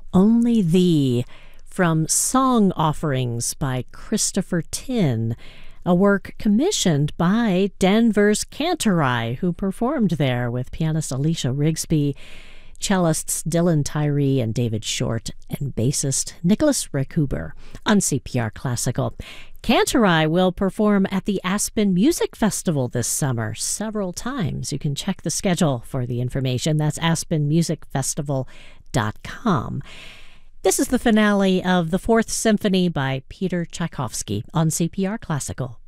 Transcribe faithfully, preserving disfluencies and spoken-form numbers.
Only Thee from Song Offerings by Christopher Tin, a work commissioned by Danvers Cantorai, who performed there with pianist Alicia Rigsby, cellists Dylan Tyree and David Short, and bassist Nicholas Reckhuber on C P R Classical. Cantorai will perform at the Aspen Music Festival this summer several times. You can check the schedule for the information. That's aspen music festival dot com. This is the finale of the Fourth Symphony by Peter Tchaikovsky on C P R Classical.